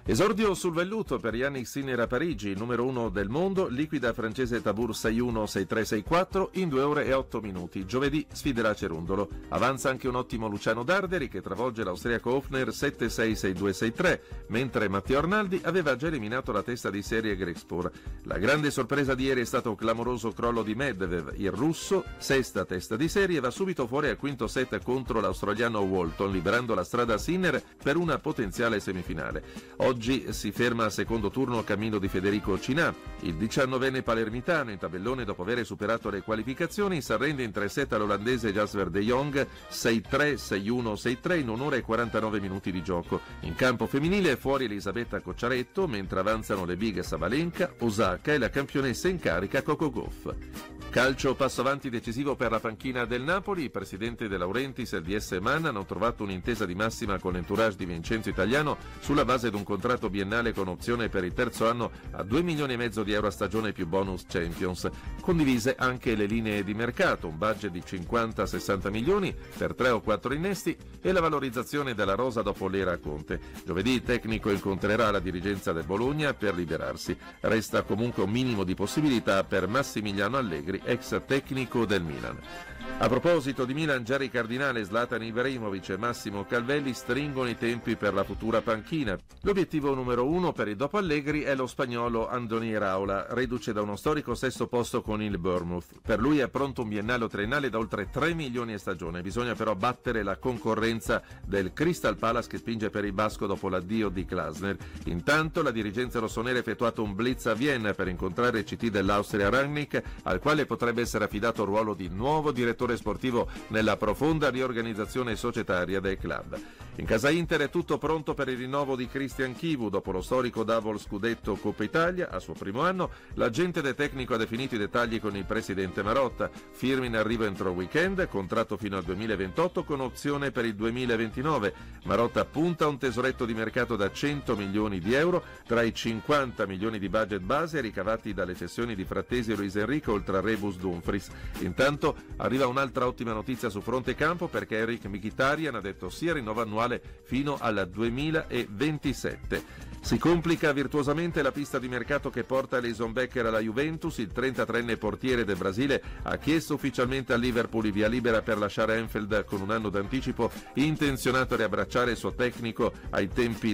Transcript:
Esordio sul velluto per Yannick Sinner a Parigi, il numero 1 del mondo, liquida francese Tabur 6-1, 6-3, 6-4 in 2 ore e 8 minuti. Giovedì sfiderà Cerundolo. Avanza anche un ottimo Luciano Darderi che travolge l'austriaco Hofner 7-6, 6-2, 6-3, mentre Matteo Arnaldi aveva già eliminato la testa di serie Grigspor. La grande sorpresa di ieri è stato un clamoroso crollo di Medvedev. Il russo, sesta testa di serie, va subito fuori al quinto set contro l'australiano Walton, liberando la strada a Sinner per una potenziale semifinale. Oggi si ferma al secondo turno a cammino di Federico Cinà. Il 19enne palermitano in tabellone, dopo aver superato le qualificazioni, si arrende in 3 set all'olandese Jasper de Jong 6-3, 6-1, 6-3 in 1 ora e 49 minuti di gioco. In campo femminile è fuori Elisabetta Cocciaretto, mentre avanzano le big Sabalenka, Osaka e la campionessa in carica Coco Gauff. Calcio, passo avanti decisivo per la panchina del Napoli. Il presidente De Laurentiis e il DS Eman hanno trovato un'intesa di massima con l'entourage di Vincenzo Italiano sulla base di un contratto biennale con opzione per il terzo anno a 2,5 milioni di euro a stagione più bonus Champions. Condivise anche le linee di mercato, un budget di 50-60 milioni per 3 o 4 innesti e la valorizzazione della rosa dopo l'era Conte. Giovedì il tecnico incontrerà la dirigenza del Bologna per liberarsi. Resta comunque un minimo di possibilità per Massimiliano Allegri, ex tecnico del Milan. A proposito di Milan, Jerry Cardinale, Zlatan Ibrahimovic e Massimo Calvelli stringono i tempi per la futura panchina. L'obiettivo numero 1 per il dopo Allegri è lo spagnolo Andoni Iraola, reduce da uno storico sesto posto con il Bournemouth. Per lui è pronto un biennale o triennale da oltre 3 milioni a stagione. Bisogna però battere la concorrenza del Crystal Palace che spinge per il basco dopo l'addio di Glasner. Intanto la dirigenza rossonera ha effettuato un blitz a Vienna per incontrare il CT dell'Austria Rangnick, al quale potrebbe essere affidato il ruolo di nuovo direttore sportivo nella profonda riorganizzazione societaria del club. In casa Inter è tutto pronto per il rinnovo di Christian Chivu dopo lo storico double scudetto Coppa Italia. Al suo primo anno l'agente del tecnico ha definito i dettagli con il presidente Marotta. Firme in arrivo entro il weekend, contratto fino al 2028 con opzione per il 2029. Marotta punta a un tesoretto di mercato da 100 milioni di euro tra i 50 milioni di budget base ricavati dalle cessioni di Frattesi e Luis Enrique oltre a Rebus Dumfries. Intanto arriva un'altra ottima notizia su fronte campo perché Eric Mkhitaryan ha detto sì al rinnovo annuale fino al 2027. Si complica virtuosamente la pista di mercato che porta Alisson Becker alla Juventus. Il 33enne portiere del Brasile ha chiesto ufficialmente al Liverpool via libera per lasciare Anfield con un anno d'anticipo, intenzionato a riabbracciare il suo tecnico ai tempi